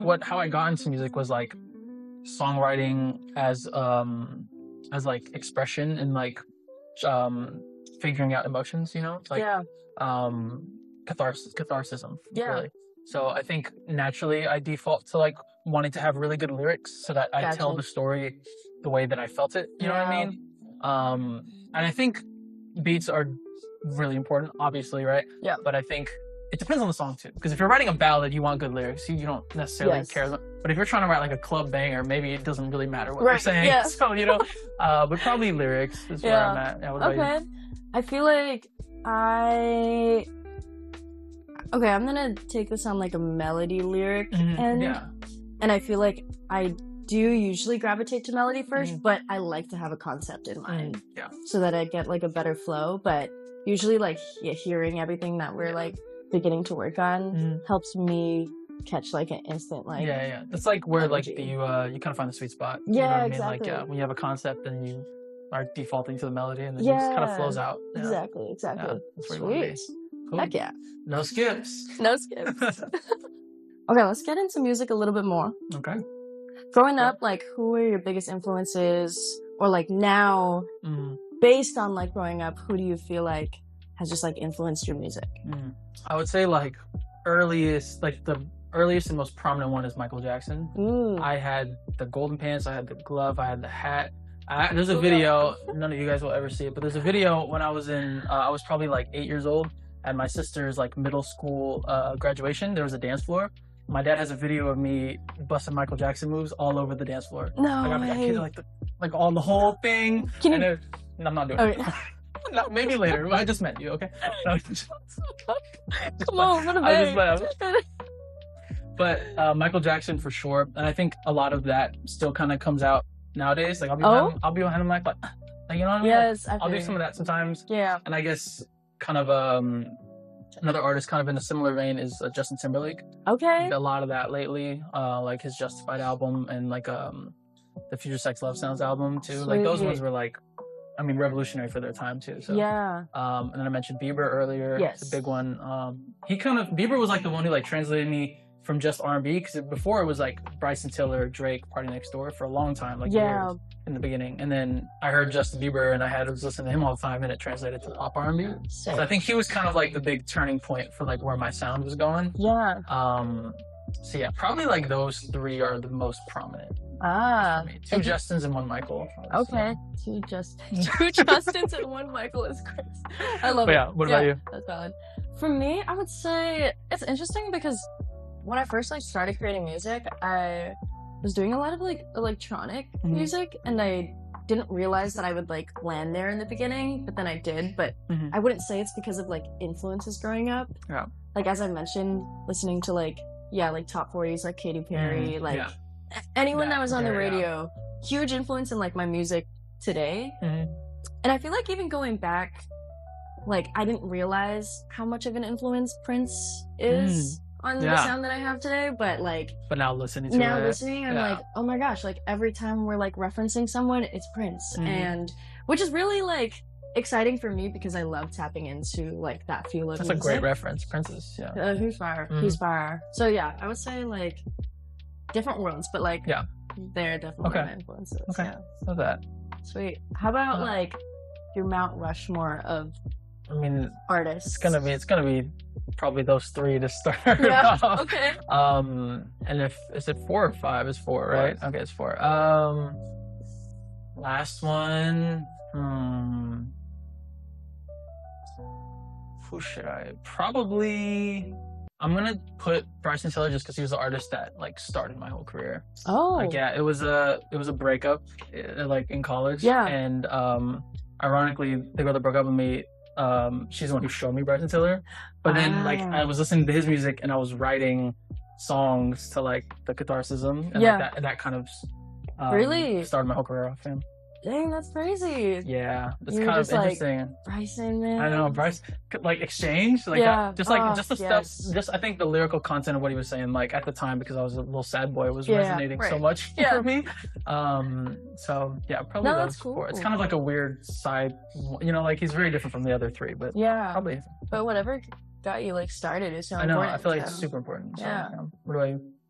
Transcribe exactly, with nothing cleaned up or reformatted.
what how I got into music was like songwriting as um as like expression and like um figuring out emotions, you know, like Yeah. um catharsis catharsism Yeah. really. So I think naturally I default to like wanting to have really good lyrics so that I tell Gotcha. the story the way that I felt it, you know what I Yeah. mean? Um and I think beats are really important, obviously, right? Yeah. But I think it depends on the song too. Because if you're writing a ballad, you want good lyrics. You, you don't necessarily Yes. care. But if you're trying to write like a club banger, maybe it doesn't really matter what you're Right, saying. yeah. So, you know, uh, but probably lyrics is where Yeah. I'm at. Yeah, what about you? Okay. I feel like I. Okay, I'm gonna take this on like a melody lyric Mhm, end, Yeah. and I feel like I do usually gravitate to melody first, Mhm. but I like to have a concept in mind Mm, Yeah. so that I get like a better flow. But usually, like he- hearing everything that we're like beginning to work on Mhm. helps me catch like an instant like Yeah, yeah. That's like where like energy. you uh you kind of find the sweet spot. You know Yeah, what I mean? exactly. Like yeah, when you have a concept and you are defaulting to the melody and then it just kind of Yeah. flows out. Yeah. Exactly, exactly. Yeah, that's where you wanna be. Sweet. Cool. Heck yeah. No skips. No skips. Okay, let's get into music a little bit more. Okay. Growing Sure. up, like, who were your biggest influences? Or, like, now, Mm. based on, like, growing up, who do you feel like has just, like, influenced your music? Mm. I would say like earliest, like the earliest and most prominent one is Michael Jackson. Mm. I had the golden pants, I had the glove, I had the hat. I, there's a video, none of you guys will ever see it, but there's a video when I was in, uh, I was probably like eight years old at my sister's like middle school uh, graduation. There was a dance floor. My dad has a video of me busting Michael Jackson moves all over the dance floor. No I got, I way. did, like the, like on the whole thing. Can and you- it, no, I'm not doing Okay. it. No, maybe later. I just met you, okay? No, Come on, run I just away. laughed. But uh, Michael Jackson for sure, and I think a lot of that still kind of comes out nowadays. Like I'll be, Oh? behind, I'll be behind him like, like, you know what I mean? Like, Yes, I I'll do feel some of that sometimes. Yeah. And I guess kind of um another artist kind of in a similar vein is uh, Justin Timberlake. Okay. A lot of that lately, uh, like his Justified album and like um the Future Sex Love Sounds album too. Like those Sweet. ones were like, I mean, revolutionary for their time too. So Yeah. um, and then I mentioned Bieber earlier. Yes. It's a big one. Um, he kind of Bieber was like the one who like translated me from just R and B because before it was like Bryson Tiller, Drake, Party Next Door for a long time, like Yeah. years in the beginning. And then I heard Justin Bieber and I had was listening to him all the time and it translated to pop R and B. Sick. So I think he was kind of like the big turning point for like where my sound was going. Yeah. Um, so yeah, probably like those three are the most prominent Ah. for me. Two and you- Justins and one Michael. I would say. Okay. Two just two Justins and one Michael is crazy. I love But it. yeah, what about you? That's valid. For me, I would say it's interesting because when I first like started creating music, I was doing a lot of like electronic Mhm. music, and I didn't realize that I would like land there in the beginning, but then I did. But Mhm. I wouldn't say it's because of like influences growing up. Yeah. Like as I mentioned, listening to like yeah, like top forties, like Katy Perry, Mhm. like Yeah. anyone Yeah, that was on the yeah, yeah. radio, huge influence in like my music today. Mhm. And I feel like even going back, like I didn't realize how much of an influence Prince is on the Yeah. sound that I have today. But like But now listening to now it, listening, I'm yeah. like, oh my gosh! Like every time we're like referencing someone, it's Prince, Mhm. and which is really like exciting for me because I love tapping into like that feel of That's a music. great reference, Princess. Yeah. Uh, who's fire? Mhm. Who's fire? So yeah, I would say like different worlds, but like Yeah. they're definitely Okay. my influences. Okay. Yeah. Love that. Sweet. How about Uh, like your Mount Rushmore of I mean, artists? it's gonna be it's gonna be probably those three to start Yeah. off. Okay. Um, and if is it four or five? It's four, right? Okay, it's four. Um, last one. Hmm. Who should I? Probably. I'm gonna put Bryson Tiller just because he was the artist that like started my whole career. Oh. Like yeah, it was a it was a breakup, uh, like in college. Yeah. And um, ironically, the girl that broke up with me, um, she's the one who showed me Bryson Tiller. But then like Ah. I was listening to his music and I was writing songs to like the catharsism and Yeah. like, that and that kind of um, Really? started my whole career off him. Dang, that's crazy. Yeah, it's You were kind of just, like, interesting. Bryson, man. I know Bryce, like exchange, like Yeah. uh, just like Oh, just the yes. stuff, just I think the lyrical content of what he was saying, like at the time, because I was a little sad boy, was Yeah, resonating so right. much Yeah. for me. Um, so yeah, probably No, those that's four. It's cool. kind of like a weird side, you know, like he's very different from the other three, but Yeah. probably. But whatever got you like started is so I know. important. I feel like it's so- super important. So, Yeah. What about you?